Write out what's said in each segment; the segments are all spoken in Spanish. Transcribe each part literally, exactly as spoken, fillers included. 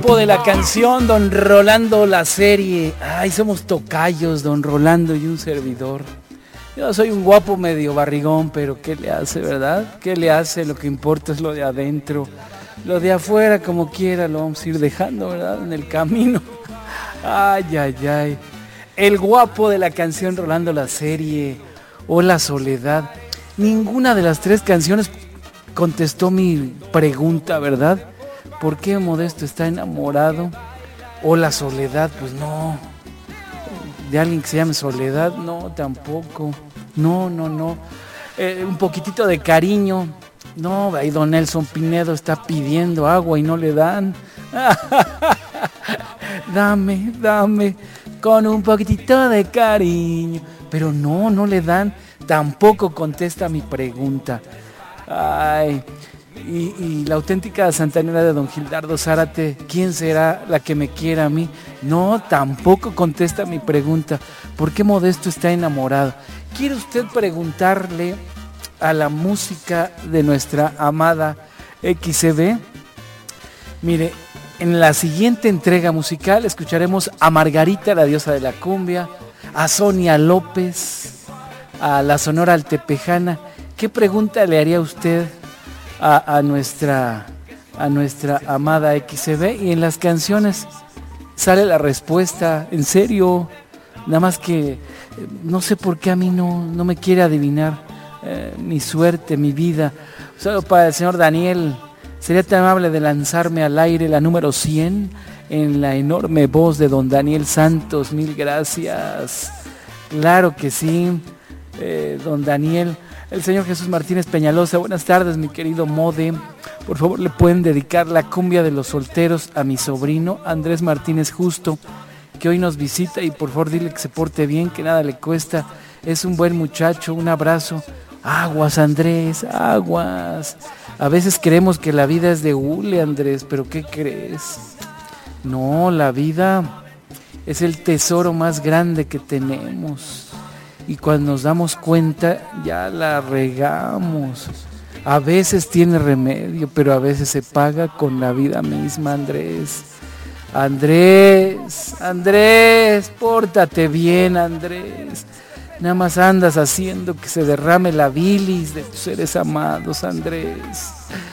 guapo de la canción, don Rolando La Serie. Ay, somos tocayos, don Rolando y un servidor. Yo soy un guapo medio barrigón, pero ¿qué le hace, verdad? ¿Qué le hace? Lo que importa es lo de adentro. Lo de afuera, como quiera, lo vamos a ir dejando, ¿verdad? En el camino. Ay, ay, ay. El guapo de la canción, Rolando La Serie. Hola, Soledad. Ninguna de las tres canciones contestó mi pregunta, ¿verdad? ¿Por qué Modesto está enamorado? Hola, Soledad, pues no. De alguien que se llame Soledad, no, tampoco. No, no, no. Eh, un poquitito de cariño. No, ahí don Nelson Pinedo está pidiendo agua y no le dan. Dame, dame, con un poquitito de cariño. Pero no, no le dan. Tampoco contesta mi pregunta. Ay, y, y la auténtica santanera de don Gildardo Zárate, ¿quién será la que me quiera a mí? No, tampoco contesta mi pregunta. ¿Por qué Modesto está enamorado? ¿Quiere usted preguntarle a la música de nuestra amada X C B? Mire, en la siguiente entrega musical escucharemos a Margarita, la diosa de la cumbia, a Sonia López, a la Sonora Altepejana. ¿Qué pregunta le haría usted a, a, nuestra, a nuestra amada X C B? Y en las canciones sale la respuesta, en serio, nada más que no sé por qué a mí no, no me quiere adivinar eh, mi suerte, mi vida. Solo para el señor Daniel, sería tan amable de lanzarme al aire la número cien en la enorme voz de don Daniel Santos. Mil gracias. Claro que sí, eh, don Daniel. El señor Jesús Martínez Peñalosa, buenas tardes, mi querido Mode. Por favor, le pueden dedicar la cumbia de los solteros a mi sobrino Andrés Martínez Justo, que hoy nos visita, y por favor dile que se porte bien, que nada le cuesta. Es un buen muchacho, un abrazo. Aguas, Andrés, aguas. A veces creemos que la vida es de hule, Andrés, pero ¿qué crees? No, la vida es el tesoro más grande que tenemos. Y cuando nos damos cuenta, ya la regamos. A veces tiene remedio, pero a veces se paga con la vida misma, Andrés. Andrés, Andrés, pórtate bien, Andrés. Nada más andas haciendo que se derrame la bilis de tus seres amados, Andrés.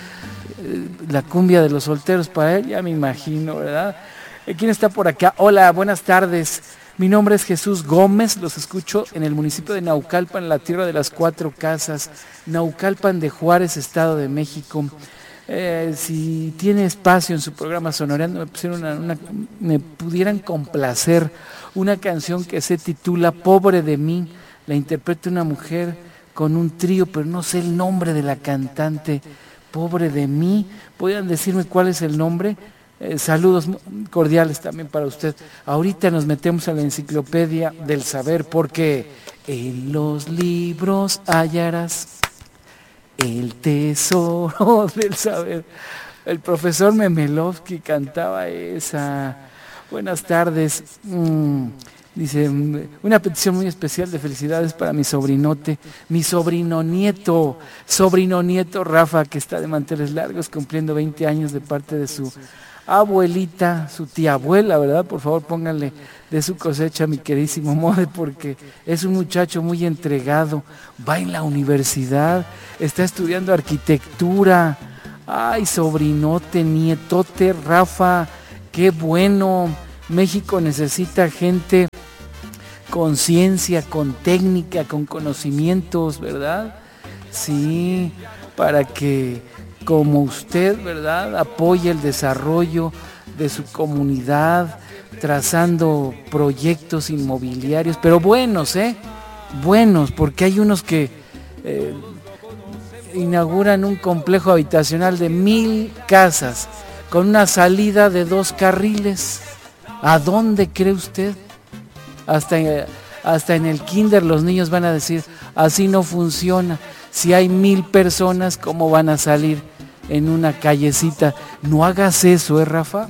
La cumbia de los solteros para él, ya me imagino, ¿verdad? ¿Quién está por acá? Hola, buenas tardes. Mi nombre es Jesús Gómez, los escucho en el municipio de Naucalpan, en la tierra de las cuatro casas, Naucalpan de Juárez, Estado de México. Eh, si tiene espacio en su programa Sonoreando, me, pusieron una, una, me pudieran complacer una canción que se titula Pobre de mí, la interpreta una mujer con un trío, pero no sé el nombre de la cantante. Pobre de mí, ¿podrían decirme cuál es el nombre? Eh, saludos cordiales también para usted. Ahorita nos metemos a la enciclopedia del saber, porque en los libros hallarás el tesoro del saber. El profesor Memelovsky cantaba esa. Buenas tardes. Mm, dice, una petición muy especial de felicidades para mi sobrinote, mi sobrino nieto, sobrino nieto Rafa, que está de manteles largos, cumpliendo veinte años, de parte de su abuelita, su tía abuela, ¿verdad? Por favor, pónganle de su cosecha, mi queridísimo Mode, porque es un muchacho muy entregado, va en la universidad, está estudiando arquitectura. Ay, sobrinote, nietote, Rafa, qué bueno. México necesita gente con ciencia, con técnica, con conocimientos, ¿verdad? Sí, para que, como usted, ¿verdad?, apoye el desarrollo de su comunidad, trazando proyectos inmobiliarios, pero buenos, ¿eh? Buenos, porque hay unos que eh, inauguran un complejo habitacional de mil casas, con una salida de dos carriles. ¿A dónde cree usted? Hasta, hasta en el kinder los niños van a decir, así no funciona. Si hay mil personas, ¿cómo van a salir en una callecita? No hagas eso, ¿eh, Rafa?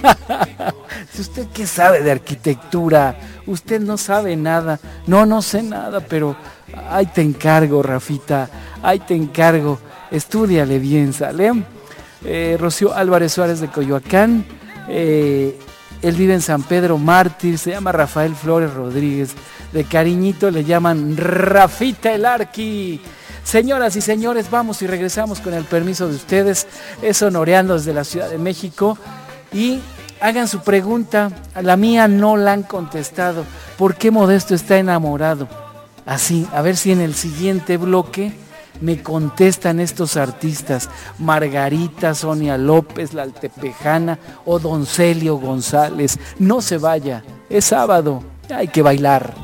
Si usted qué sabe de arquitectura, usted no sabe nada. No, no sé nada, pero ahí te encargo, Rafita, ahí te encargo. Estúdiale bien, ¿sale? Eh, Rocío Álvarez Suárez de Coyoacán, Eh, él vive en San Pedro Mártir, se llama Rafael Flores Rodríguez. De cariñito le llaman Rafita el Arqui. Señoras y señores, vamos y regresamos con el permiso de ustedes. Es Sonoreando desde la Ciudad de México. Y hagan su pregunta. A la mía no la han contestado. ¿Por qué Modesto está enamorado? Así, a ver si en el siguiente bloque me contestan estos artistas. Margarita, Sonia López, La Altepejana o Don Celio González. No se vaya, es sábado, hay que bailar.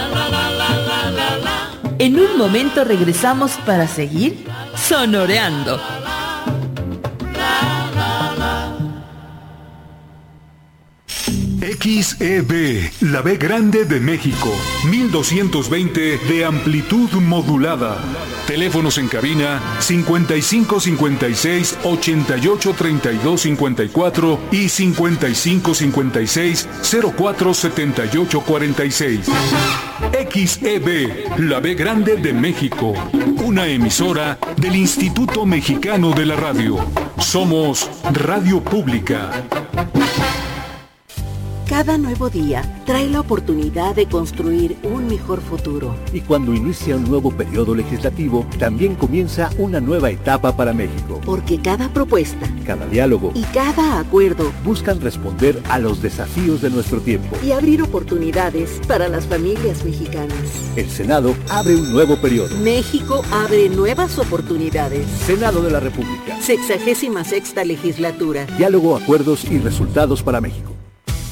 En un momento regresamos para seguir sonoreando. X E B, la B grande de México, mil doscientos veinte de amplitud modulada. Teléfonos en cabina cincuenta y cinco cincuenta y seis ochenta y ocho treinta y dos cincuenta y cuatro y cincuenta y cinco cincuenta y seis cero cuatro setenta y ocho cuarenta y seis. X E B, la B grande de México, una emisora del Instituto Mexicano de la Radio. Somos Radio Pública. Cada nuevo día trae la oportunidad de construir un mejor futuro. Y cuando inicia un nuevo periodo legislativo, también comienza una nueva etapa para México. Porque cada propuesta, cada diálogo y cada acuerdo buscan responder a los desafíos de nuestro tiempo y abrir oportunidades para las familias mexicanas. El Senado abre un nuevo periodo. México abre nuevas oportunidades. Senado de la República. Sexagésima sexta legislatura. Diálogo, acuerdos y resultados para México.